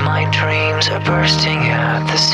My dreams are bursting at the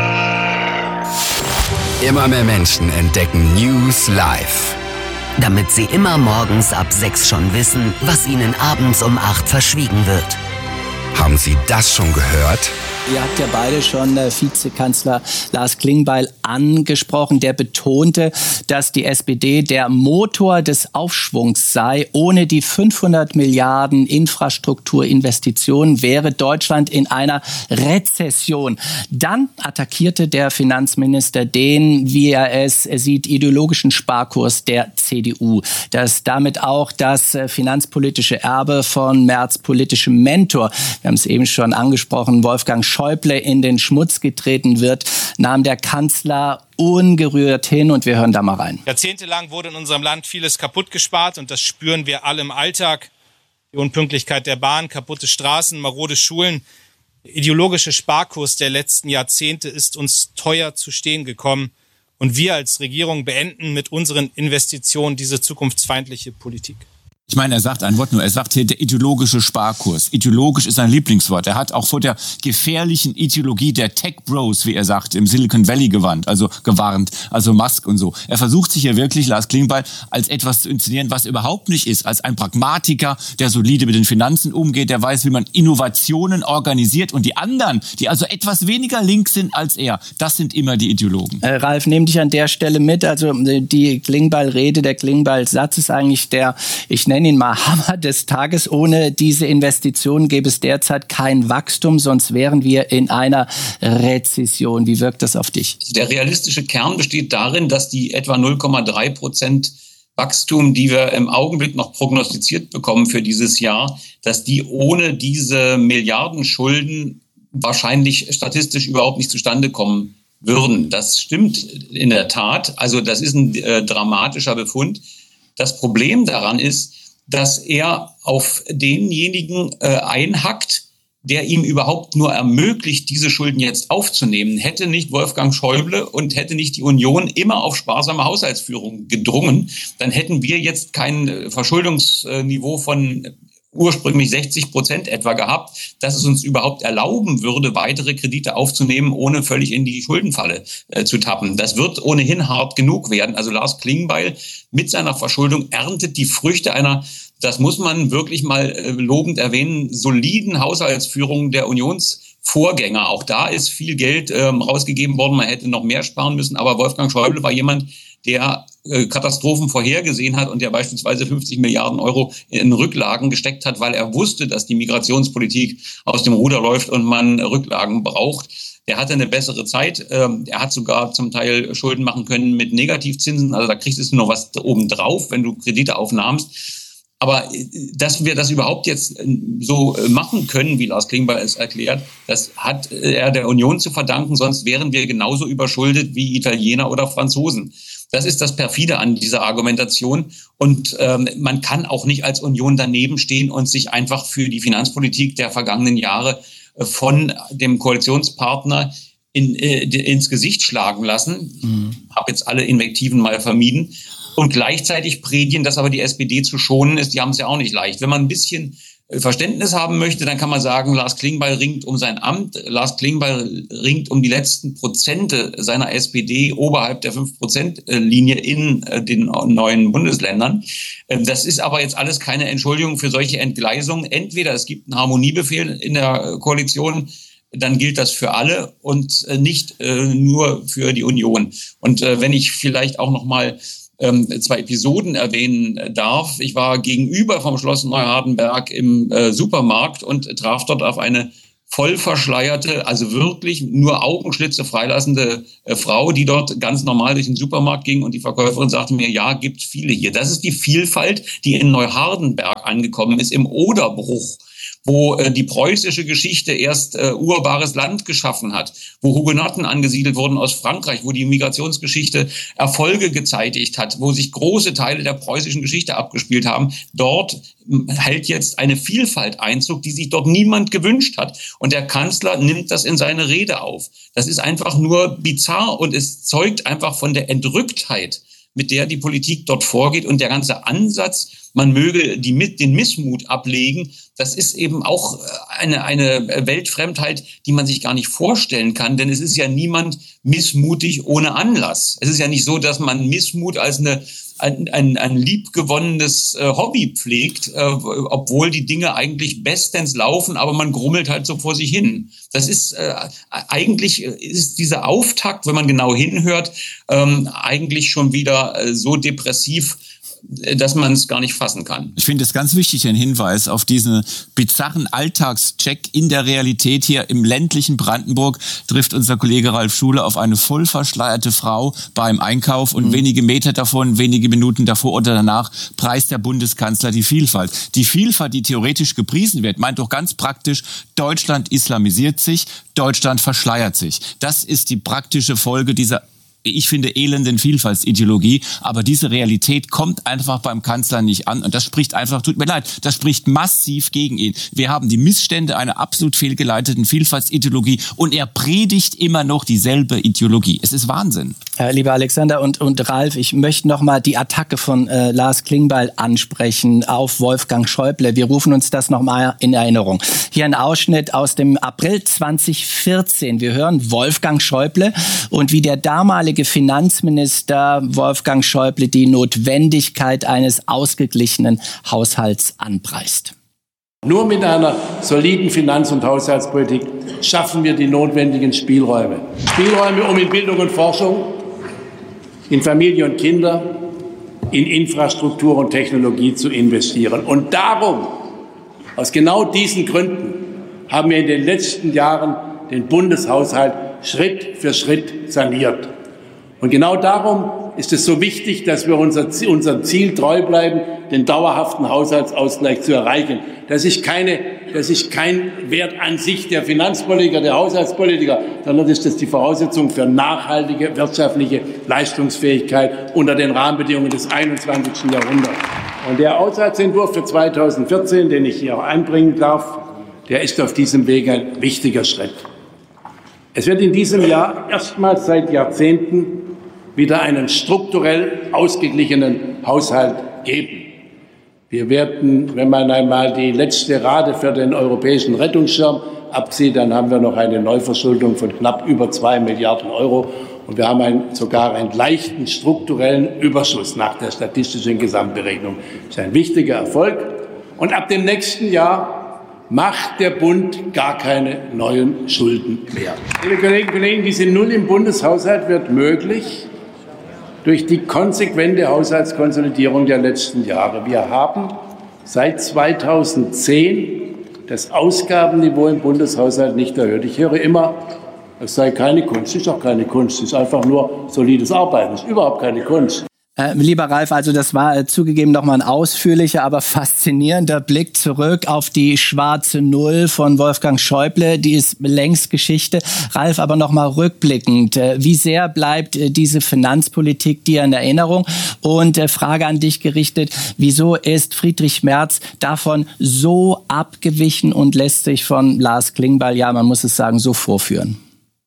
seams. Immer mehr Menschen entdecken News live. Damit sie immer morgens ab 6 schon wissen, was ihnen abends um 8 verschwiegen wird. Haben Sie das schon gehört? Ihr habt ja beide schon Vizekanzler Lars Klingbeil angesprochen. Der betonte, dass die SPD der Motor des Aufschwungs sei. Ohne die 500 Milliarden Infrastrukturinvestitionen wäre Deutschland in einer Rezession. Dann attackierte der Finanzminister den, wie er es sieht, ideologischen Sparkurs der CDU. Dass damit auch das finanzpolitische Erbe von Merz politischem Mentor, wir haben es eben schon angesprochen, Wolfgang Schäuble in den Schmutz getreten wird, nahm der Kanzler ungerührt hin und wir hören da mal rein. Jahrzehntelang wurde in unserem Land vieles kaputt gespart und das spüren wir alle im Alltag. Die Unpünktlichkeit der Bahn, kaputte Straßen, marode Schulen. Der ideologische Sparkurs der letzten Jahrzehnte ist uns teuer zu stehen gekommen und wir als Regierung beenden mit unseren Investitionen diese zukunftsfeindliche Politik. Ich meine, er sagt ein Wort nur, er sagt hier der ideologische Sparkurs. Ideologisch ist sein Lieblingswort. Er hat auch vor der gefährlichen Ideologie der Tech-Bros, wie er sagt, im Silicon Valley gewarnt, also Musk und so. Er versucht sich hier wirklich, Lars Klingbeil, als etwas zu inszenieren, was überhaupt nicht ist, als ein Pragmatiker, der solide mit den Finanzen umgeht, der weiß, wie man Innovationen organisiert und die anderen, die also etwas weniger links sind als er, das sind immer die Ideologen. Ralf, nehm dich an der Stelle mit, also die Klingbeil-Rede, der Klingbeil-Satz ist eigentlich der, ich nenne ihn mal Hammer des Tages. Ohne diese Investitionen gäbe es derzeit kein Wachstum, sonst wären wir in einer Rezession. Wie wirkt das auf dich? Der realistische Kern besteht darin, dass die etwa 0,3% Wachstum, die wir im Augenblick noch prognostiziert bekommen für dieses Jahr, dass die ohne diese Milliardenschulden wahrscheinlich statistisch überhaupt nicht zustande kommen würden. Das stimmt in der Tat. Also das ist ein dramatischer Befund. Das Problem daran ist, dass er auf denjenigen einhackt, der ihm überhaupt nur ermöglicht, diese Schulden jetzt aufzunehmen. Hätte nicht Wolfgang Schäuble und hätte nicht die Union immer auf sparsame Haushaltsführung gedrungen, dann hätten wir jetzt kein Verschuldungsniveau von ursprünglich 60% etwa gehabt, dass es uns überhaupt erlauben würde, weitere Kredite aufzunehmen, ohne völlig in die Schuldenfalle zu tappen. Das wird ohnehin hart genug werden. Also Lars Klingbeil mit seiner Verschuldung erntet die Früchte einer, das muss man wirklich mal lobend erwähnen, soliden Haushaltsführung der Unionsvorgänger. Auch da ist viel Geld rausgegeben worden. Man hätte noch mehr sparen müssen. Aber Wolfgang Schäuble war jemand, der Katastrophen vorhergesehen hat und der beispielsweise 50 Milliarden Euro in Rücklagen gesteckt hat, weil er wusste, dass die Migrationspolitik aus dem Ruder läuft und man Rücklagen braucht. Der hatte eine bessere Zeit. Er hat sogar zum Teil Schulden machen können mit Negativzinsen. Also da kriegst du noch was obendrauf, wenn du Kredite aufnahmst. Aber dass wir das überhaupt jetzt so machen können, wie Lars Klingbeil es erklärt, das hat er der Union zu verdanken. Sonst wären wir genauso überschuldet wie Italiener oder Franzosen. Das ist das Perfide an dieser Argumentation. Und man kann auch nicht als Union daneben stehen und sich einfach für die Finanzpolitik der vergangenen Jahre von dem Koalitionspartner ins Gesicht schlagen lassen. Habe jetzt alle Invektiven mal vermieden. Und gleichzeitig predigen, dass aber die SPD zu schonen ist. Die haben es ja auch nicht leicht. Wenn man ein bisschen Verständnis haben möchte, dann kann man sagen, Lars Klingbeil ringt um sein Amt. Lars Klingbeil ringt um die letzten Prozente seiner SPD oberhalb der 5%-Linie in den neuen Bundesländern. Das ist aber jetzt alles keine Entschuldigung für solche Entgleisungen. Entweder es gibt einen Harmoniebefehl in der Koalition, dann gilt das für alle und nicht nur für die Union. Und wenn ich vielleicht auch noch mal 2 Episoden erwähnen darf. Ich war gegenüber vom Schloss Neuhardenberg im Supermarkt und traf dort auf eine voll verschleierte, also wirklich nur Augenschlitze freilassende Frau, die dort ganz normal durch den Supermarkt ging und die Verkäuferin sagte mir, ja, gibt viele hier. Das ist die Vielfalt, die in Neuhardenberg angekommen ist, im Oderbruch, wo die preußische Geschichte erst urbares Land geschaffen hat, wo Hugenotten angesiedelt wurden aus Frankreich, wo die Migrationsgeschichte Erfolge gezeitigt hat, wo sich große Teile der preußischen Geschichte abgespielt haben. Dort hält jetzt eine Vielfalt Einzug, die sich dort niemand gewünscht hat. Und der Kanzler nimmt das in seine Rede auf. Das ist einfach nur bizarr und es zeugt einfach von der Entrücktheit mit der die Politik dort vorgeht und der ganze Ansatz, man möge den Missmut ablegen, das ist eben auch eine Weltfremdheit, die man sich gar nicht vorstellen kann, denn es ist ja niemand missmutig ohne Anlass. Es ist ja nicht so, dass man Missmut als ein liebgewonnenes Hobby pflegt, obwohl die Dinge eigentlich bestens laufen, aber man grummelt halt so vor sich hin. Das ist eigentlich ist dieser Auftakt, wenn man genau hinhört, eigentlich schon wieder so depressiv, dass man es gar nicht fassen kann. Ich finde es ganz wichtig, ein Hinweis auf diesen bizarren Alltagscheck in der Realität. Hier im ländlichen Brandenburg trifft unser Kollege Ralf Schule auf eine voll verschleierte Frau beim Einkauf und wenige Meter davon, wenige Minuten davor oder danach preist der Bundeskanzler die Vielfalt. Die Vielfalt, die theoretisch gepriesen wird, meint doch ganz praktisch, Deutschland islamisiert sich, Deutschland verschleiert sich. Das ist die praktische Folge dieser, ich finde, elenden Vielfaltsideologie, aber diese Realität kommt einfach beim Kanzler nicht an und das spricht einfach, tut mir leid, das spricht massiv gegen ihn. Wir haben die Missstände einer absolut fehlgeleiteten Vielfaltsideologie und er predigt immer noch dieselbe Ideologie. Es ist Wahnsinn. Lieber Alexander und Ralf, ich möchte noch mal die Attacke von Lars Klingbeil ansprechen auf Wolfgang Schäuble. Wir rufen uns das noch mal in Erinnerung. Hier ein Ausschnitt aus dem April 2014. Wir hören Wolfgang Schäuble und wie der damalige Finanzminister Wolfgang Schäuble die Notwendigkeit eines ausgeglichenen Haushalts anpreist. Nur mit einer soliden Finanz- und Haushaltspolitik schaffen wir die notwendigen Spielräume. Spielräume, um in Bildung und Forschung, in Familie und Kinder, in Infrastruktur und Technologie zu investieren. Und darum, aus genau diesen Gründen, haben wir in den letzten Jahren den Bundeshaushalt Schritt für Schritt saniert. Und genau darum ist es so wichtig, dass wir unserem Ziel treu bleiben, den dauerhaften Haushaltsausgleich zu erreichen. Das ist kein Wert an sich der Finanzpolitiker, der Haushaltspolitiker, sondern das ist die Voraussetzung für nachhaltige wirtschaftliche Leistungsfähigkeit unter den Rahmenbedingungen des 21. Jahrhunderts. Und der Haushaltsentwurf für 2014, den ich hier auch einbringen darf, der ist auf diesem Weg ein wichtiger Schritt. Es wird in diesem Jahr erstmals seit Jahrzehnten wieder einen strukturell ausgeglichenen Haushalt geben. Wir werden, wenn man einmal die letzte Rate für den europäischen Rettungsschirm abzieht, dann haben wir noch eine Neuverschuldung von knapp über 2 Milliarden Euro. Und wir haben sogar einen leichten strukturellen Überschuss nach der statistischen Gesamtberechnung. Das ist ein wichtiger Erfolg. Und ab dem nächsten Jahr macht der Bund gar keine neuen Schulden mehr. Liebe Kolleginnen und Kollegen, diese Null im Bundeshaushalt wird möglich durch die konsequente Haushaltskonsolidierung der letzten Jahre. Wir haben seit 2010 das Ausgabenniveau im Bundeshaushalt nicht erhöht. Ich höre immer, es sei keine Kunst. Es ist auch keine Kunst. Es ist einfach nur solides Arbeiten. Es ist überhaupt keine Kunst. Lieber Ralf, also das war zugegeben nochmal ein ausführlicher, aber faszinierender Blick zurück auf die schwarze Null von Wolfgang Schäuble. Die ist längst Geschichte. Ralf, aber nochmal rückblickend. Wie sehr bleibt diese Finanzpolitik dir in Erinnerung? Und Frage an dich gerichtet, wieso ist Friedrich Merz davon so abgewichen und lässt sich von Lars Klingbeil, ja, man muss es sagen, so vorführen?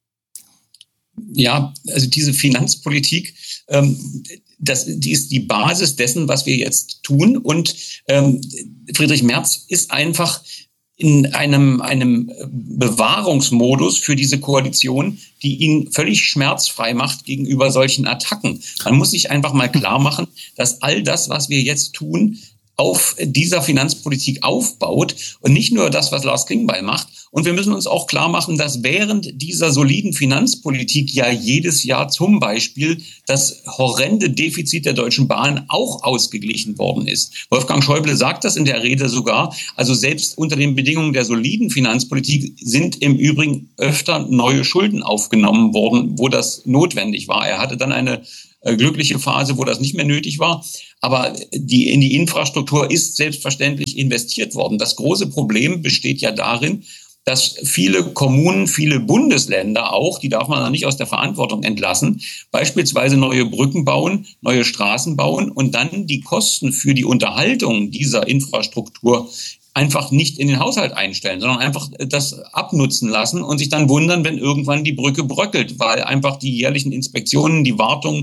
Ja, also diese Finanzpolitik, die ist die Basis dessen, was wir jetzt tun. Und Friedrich Merz ist einfach in einem Bewahrungsmodus für diese Koalition, die ihn völlig schmerzfrei macht gegenüber solchen Attacken. Man muss sich einfach mal klar machen, dass all das, was wir jetzt tun, auf dieser Finanzpolitik aufbaut und nicht nur das, was Lars Klingbeil macht. Und wir müssen uns auch klar machen, dass während dieser soliden Finanzpolitik ja jedes Jahr zum Beispiel das horrende Defizit der Deutschen Bahn auch ausgeglichen worden ist. Wolfgang Schäuble sagt das in der Rede sogar. Also selbst unter den Bedingungen der soliden Finanzpolitik sind im Übrigen öfter neue Schulden aufgenommen worden, wo das notwendig war. Er hatte dann eine glückliche Phase, wo das nicht mehr nötig war. Aber in die Infrastruktur ist selbstverständlich investiert worden. Das große Problem besteht ja darin, dass viele Kommunen, viele Bundesländer auch, die darf man dann nicht aus der Verantwortung entlassen, beispielsweise neue Brücken bauen, neue Straßen bauen und dann die Kosten für die Unterhaltung dieser Infrastruktur einfach nicht in den Haushalt einstellen, sondern einfach das abnutzen lassen und sich dann wundern, wenn irgendwann die Brücke bröckelt, weil einfach die jährlichen Inspektionen, die Wartung,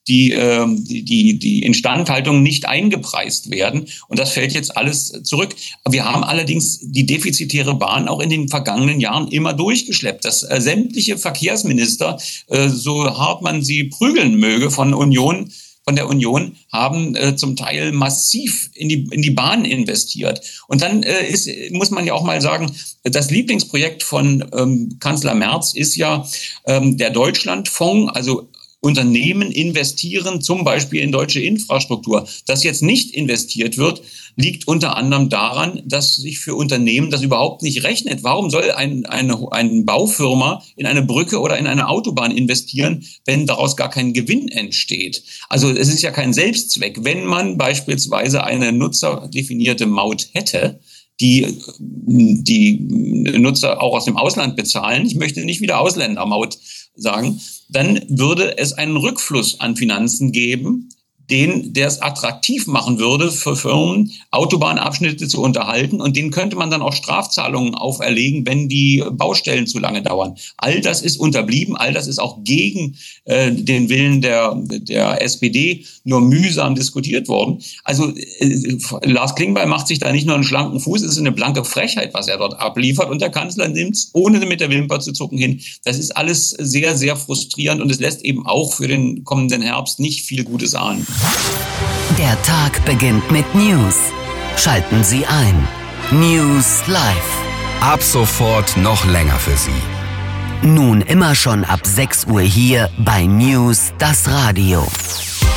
die Instandhaltung nicht eingepreist werden. Und das fällt jetzt alles zurück. Wir haben allerdings die defizitäre Bahn auch in den vergangenen Jahren immer durchgeschleppt. Dass sämtliche Verkehrsminister, so hart man sie prügeln möge von der Union, haben zum Teil massiv in die Bahn investiert. Und dann muss man ja auch mal sagen, das Lieblingsprojekt von Kanzler Merz ist ja der Deutschlandfonds, also Unternehmen investieren zum Beispiel in deutsche Infrastruktur. Dass jetzt nicht investiert wird, liegt unter anderem daran, dass sich für Unternehmen das überhaupt nicht rechnet. Warum soll eine Baufirma in eine Brücke oder in eine Autobahn investieren, wenn daraus gar kein Gewinn entsteht? Also es ist ja kein Selbstzweck. Wenn man beispielsweise eine nutzerdefinierte Maut hätte, die Nutzer auch aus dem Ausland bezahlen, ich möchte nicht wieder Ausländermaut sagen, dann würde es einen Rückfluss an Finanzen geben, der es attraktiv machen würde für Firmen, Autobahnabschnitte zu unterhalten. Und denen könnte man dann auch Strafzahlungen auferlegen, wenn die Baustellen zu lange dauern. All das ist unterblieben. All das ist auch gegen den Willen der SPD nur mühsam diskutiert worden. Also Lars Klingbeil macht sich da nicht nur einen schlanken Fuß, es ist eine blanke Frechheit, was er dort abliefert. Und der Kanzler nimmt es, ohne mit der Wimper zu zucken, hin. Das ist alles sehr, sehr frustrierend. Und es lässt eben auch für den kommenden Herbst nicht viel Gutes ahnen. Der Tag beginnt mit News. Schalten Sie ein. News Live. Ab sofort noch länger für Sie. Nun immer schon ab 6 Uhr hier bei News, das Radio.